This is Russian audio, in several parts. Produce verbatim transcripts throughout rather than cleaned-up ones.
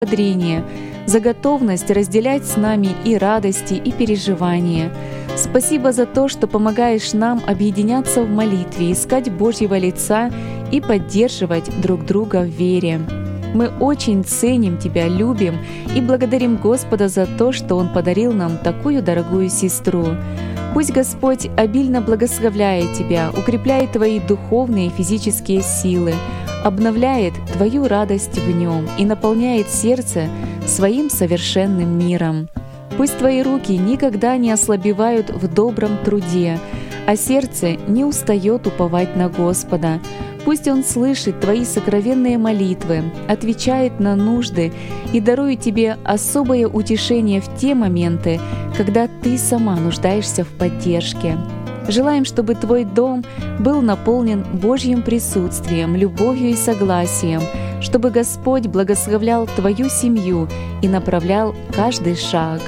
ободрение, за готовность разделять с нами и радости, и переживания. Спасибо за то, что помогаешь нам объединяться в молитве, искать Божьего лица и поддерживать друг друга в вере. Мы очень ценим Тебя, любим и благодарим Господа за то, что Он подарил нам такую дорогую сестру. Пусть Господь обильно благословляет тебя, укрепляет твои духовные и физические силы, обновляет твою радость в Нем и наполняет сердце своим совершенным миром. Пусть твои руки никогда не ослабевают в добром труде, а сердце не устает уповать на Господа. Пусть Он слышит твои сокровенные молитвы, отвечает на нужды и дарует тебе особое утешение в те моменты, когда ты сама нуждаешься в поддержке. Желаем, чтобы твой дом был наполнен Божьим присутствием, любовью и согласием, чтобы Господь благословлял твою семью и направлял каждый шаг.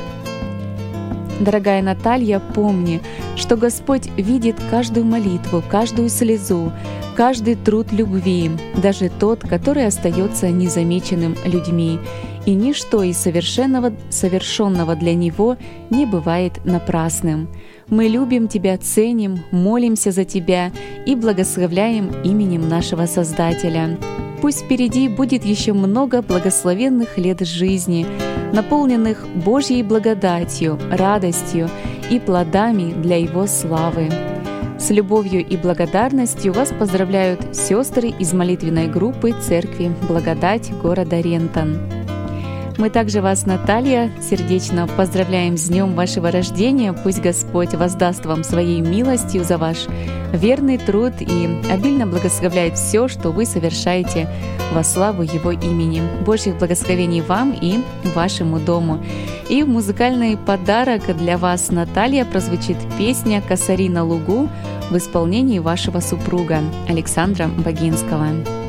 Дорогая Наталья, помни, что Господь видит каждую молитву, каждую слезу, каждый труд любви, даже тот, который остается незамеченным людьми. И ничто из совершенного, совершенного для Него не бывает напрасным. Мы любим Тебя, ценим, молимся за Тебя и благословляем именем нашего Создателя. Пусть впереди будет еще много благословенных лет жизни, наполненных Божьей благодатью, радостью и плодами для Его славы. С любовью и благодарностью вас поздравляют сестры из молитвенной группы Церкви Благодать города Рентон. Мы также вас, Наталья, сердечно поздравляем с днем вашего рождения. Пусть Господь воздаст вам своей милостью за ваш верный труд и обильно благословляет все, что вы совершаете во славу Его имени. Божьих благословений вам и вашему дому. И в музыкальный подарок для вас, Наталья, прозвучит песня «Косари на лугу» в исполнении вашего супруга Александра Богинского.